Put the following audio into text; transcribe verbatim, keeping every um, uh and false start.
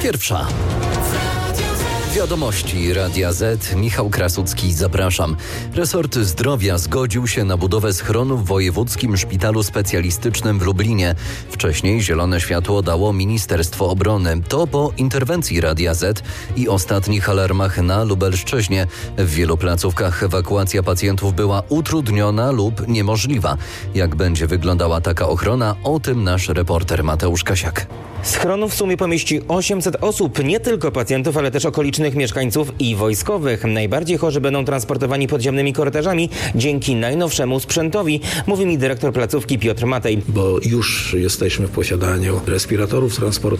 Pierwsza. Wiadomości Radia Z. Michał Krasucki, zapraszam. Resort Zdrowia zgodził się na budowę schronu w Wojewódzkim Szpitalu Specjalistycznym w Lublinie. Wcześniej zielone światło dało Ministerstwo Obrony. To po interwencji Radia Z i ostatnich alarmach na Lubelszczyźnie. W wielu placówkach ewakuacja pacjentów była utrudniona lub niemożliwa. Jak będzie wyglądała taka ochrona? O tym nasz reporter Mateusz Kasiak. Schron w sumie pomieści osiemset osób, nie tylko pacjentów, ale też okolicznych mieszkańców i wojskowych. Najbardziej chorzy będą transportowani podziemnymi korytarzami dzięki najnowszemu sprzętowi, mówi mi dyrektor placówki Piotr Matej. Bo już jesteśmy w posiadaniu respiratorów transportowych.